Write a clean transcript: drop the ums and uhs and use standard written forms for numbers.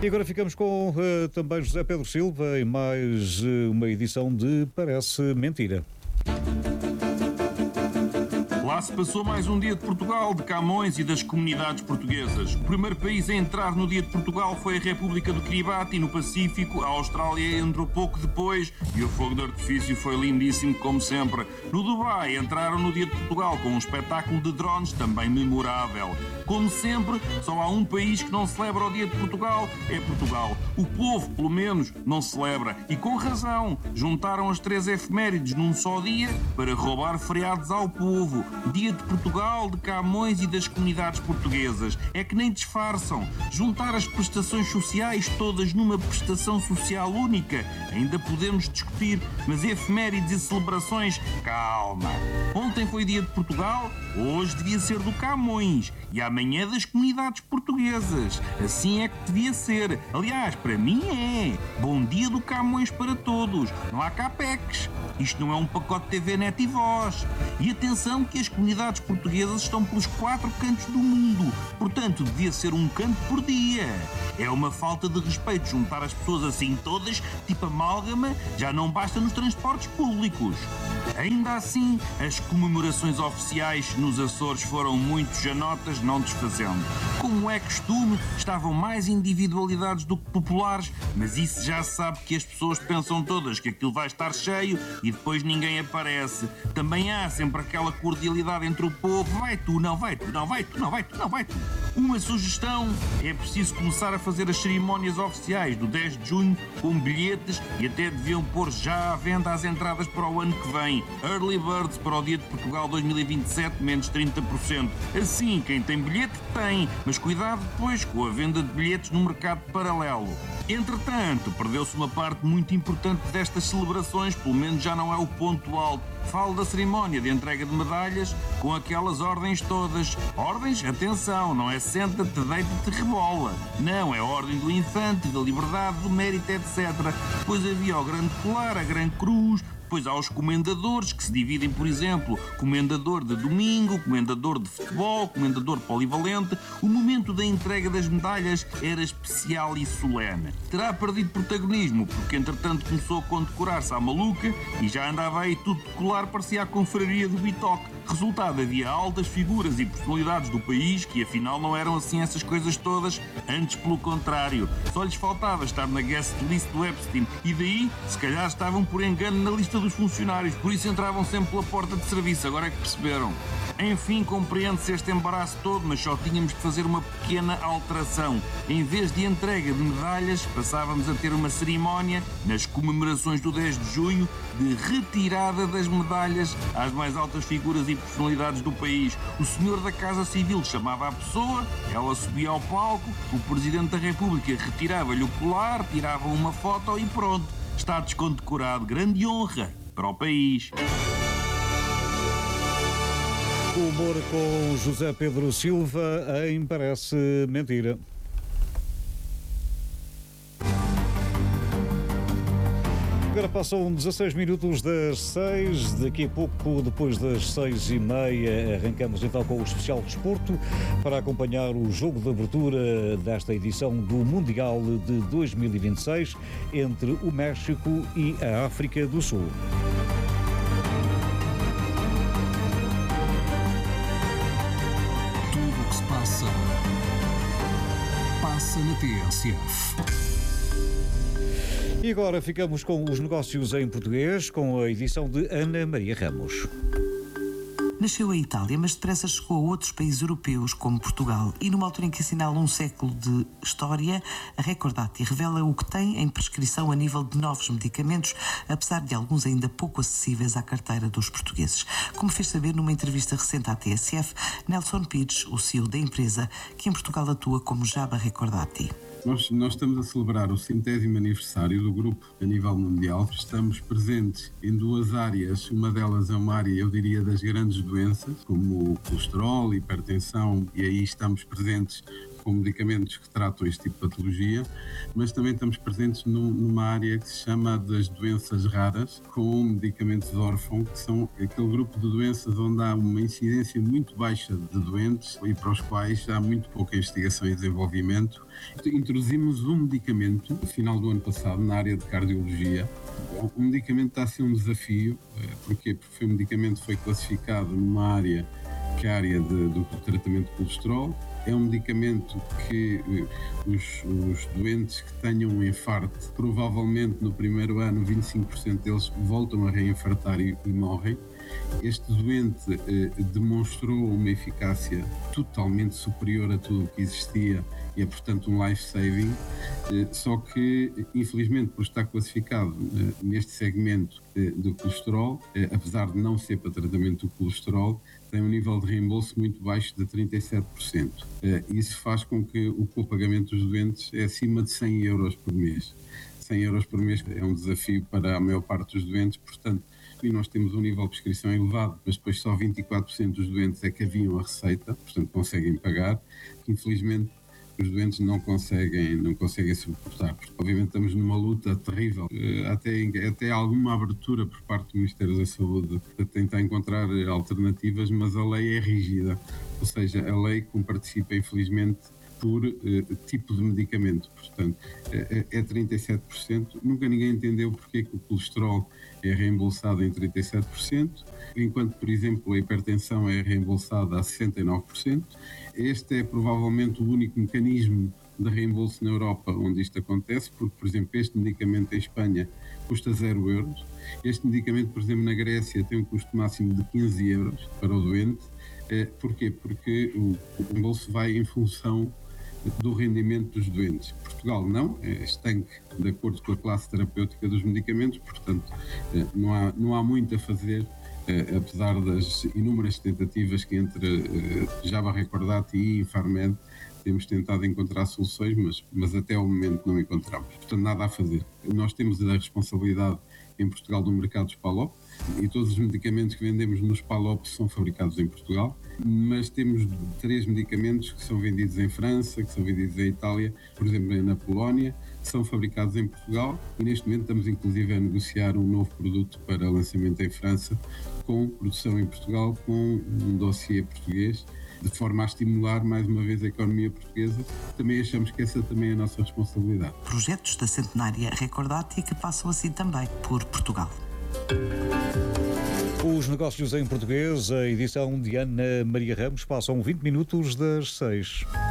E agora ficamos com também José Pedro Silva em mais uma edição de Parece Mentira. Lá se passou mais um dia de Portugal, de Camões e das comunidades portuguesas. O primeiro país a entrar no dia de Portugal foi a República do Kiribati, no Pacífico. A Austrália entrou pouco depois e o fogo de artifício foi lindíssimo, como sempre. No Dubai entraram no dia de Portugal com um espetáculo de drones também memorável. Como sempre, só há um país que não celebra o dia de Portugal, é Portugal. O povo, pelo menos, não celebra. E com razão. Juntaram as 3 efemérides num só dia para roubar feriados ao povo. Dia de Portugal, de Camões e das comunidades portuguesas. É que nem disfarçam. Juntar as prestações sociais todas numa prestação social única. Ainda podemos discutir, mas efemérides e celebrações, calma. Ontem foi dia de Portugal, hoje devia ser do Camões. E amanhã das comunidades portuguesas. Assim é que devia ser. Aliás, para mim é. Bom dia do Camões para todos. Não há capex. Isto não é um pacote de TV Net e Voz. E atenção que as comunidades portuguesas estão pelos 4 cantos do mundo. Portanto, devia ser um canto por dia. É uma falta de respeito juntar as pessoas assim todas, tipo amálgama, já não basta nos transportes públicos. Ainda assim, as comemorações oficiais nos Açores foram muito janotas, não desfazendo. Como é costume, estavam mais individualidades do que populares, mas isso já se sabe que as pessoas pensam todas que aquilo vai estar cheio e depois ninguém aparece. Também há sempre aquela cordialidade entre o povo, vai tu, não vai tu, não vai tu, não vai tu, não vai tu. Uma sugestão, é preciso começar a fazer as cerimónias oficiais do 10 de junho com bilhetes e até deviam pôr já à venda as entradas para o ano que vem. Early Birds para o Dia de Portugal 2027, menos 30%. Assim, quem tem bilhete tem, mas cuidado depois com a venda de bilhetes no mercado paralelo. Entretanto, perdeu-se uma parte muito importante destas celebrações, pelo menos já não é o ponto alto. Falo da cerimónia de entrega de medalhas com aquelas ordens todas. Ordens? Atenção, não é senta-te, deita-te, rebola. Não, é a ordem do infante, da liberdade, do mérito, etc. Depois havia o grande colar, a grande cruz. Depois há os comendadores, que se dividem, por exemplo, comendador de domingo, comendador de futebol, comendador polivalente. O momento da entrega das medalhas era especial e solene. Terá perdido protagonismo, porque entretanto começou a condecorar-se à maluca e já andava aí tudo de colar, parecia a confraria do Bitoque. Resultado, havia altas figuras e personalidades do país que afinal não eram assim essas coisas todas, antes pelo contrário. Só lhes faltava estar na guest list do Epstein e daí, se calhar estavam por engano na lista dos funcionários, por isso entravam sempre pela porta de serviço, agora é que perceberam. Enfim, compreende-se este embaraço todo, mas só tínhamos de fazer uma pequena alteração. Em vez de entrega de medalhas, passávamos a ter uma cerimónia, nas comemorações do 10 de junho, de retirada das medalhas às mais altas figuras e personalidades do país. O senhor da Casa Civil chamava a pessoa, ela subia ao palco, o Presidente da República retirava-lhe o colar, tirava uma foto e pronto, está descondecorado. Grande honra para o país. O humor com José Pedro Silva em Parece Mentira. Agora passam 16 minutos das 6, daqui a pouco, depois das 6h30, arrancamos então com o especial desporto para acompanhar o jogo de abertura desta edição do Mundial de 2026 entre o México e a África do Sul. Tudo o que se passa, passa na TSF. E agora ficamos com os negócios em português, com a edição de Ana Maria Ramos. Nasceu em Itália, mas depressa chegou a outros países europeus, como Portugal. E numa altura em que assinala um século de história, a Recordati revela o que tem em prescrição a nível de novos medicamentos, apesar de alguns ainda pouco acessíveis à carteira dos portugueses. Como fez saber numa entrevista recente à TSF, Nelson Pires, o CEO da empresa, que em Portugal atua como Jaba Recordati. Nós estamos a celebrar o 50º aniversário do grupo a nível mundial. Estamos presentes em 2 áreas. Uma delas é uma área, eu diria, das grandes doenças, como o colesterol, hipertensão, e aí estamos presentes com medicamentos que tratam este tipo de patologia, mas também estamos presentes numa área que se chama das doenças raras, com medicamentos órfãos, que são aquele grupo de doenças onde há uma incidência muito baixa de doentes e para os quais há muito pouca investigação e desenvolvimento. Introduzimos um medicamento no final do ano passado na área de cardiologia. O medicamento está a ser um desafio. Porquê? Porque o medicamento foi classificado numa área que é a área do tratamento de colesterol. É um medicamento que os doentes que tenham um infarto, provavelmente no primeiro ano 25% deles voltam a reinfartar e morrem. Este doente demonstrou uma eficácia totalmente superior a tudo o que existia e é, portanto, um life-saving, só que, infelizmente, por estar classificado neste segmento do colesterol, apesar de não ser para tratamento do colesterol, tem um nível de reembolso muito baixo de 37%. Isso faz com que o copagamento dos doentes é acima de 100 euros por mês. 100 euros por mês é um desafio para a maior parte dos doentes, portanto, e nós temos um nível de prescrição elevado, mas depois só 24% dos doentes é que haviam a receita, portanto conseguem pagar, que infelizmente os doentes não conseguem suportar. Obviamente estamos numa luta terrível, até alguma abertura por parte do Ministério da Saúde para tentar encontrar alternativas, mas a lei é rígida, ou seja, a lei como participa infelizmente por tipo de medicamento, portanto é 37%, nunca ninguém entendeu porque que o colesterol é reembolsado em 37%, enquanto, por exemplo, a hipertensão é reembolsada a 69%. Este é provavelmente o único mecanismo de reembolso na Europa onde isto acontece, porque, por exemplo, este medicamento em Espanha custa 0 euros. Este medicamento, por exemplo, na Grécia tem um custo máximo de 15 euros para o doente. Porquê? Porque o reembolso vai em função do rendimento dos doentes. Portugal não, é estanque de acordo com a classe terapêutica dos medicamentos, portanto não há muito a fazer, apesar das inúmeras tentativas que entre Java Recordati e Infarmed temos tentado encontrar soluções, mas até ao momento não encontramos. Portanto, nada a fazer. Nós temos a responsabilidade em Portugal do mercado dos PALOP e todos os medicamentos que vendemos nos PALOP são fabricados em Portugal, mas temos 3 medicamentos que são vendidos em França, que são vendidos em Itália, por exemplo, na Polónia, que são fabricados em Portugal e neste momento estamos inclusive a negociar um novo produto para lançamento em França, com produção em Portugal, com um dossiê português, de forma a estimular mais uma vez a economia portuguesa. Também achamos que essa também é a nossa responsabilidade. Projetos da centenária Recordati que passam assim também por Portugal. Os negócios em português, a edição de Ana Maria Ramos, passam 20 minutos das 6.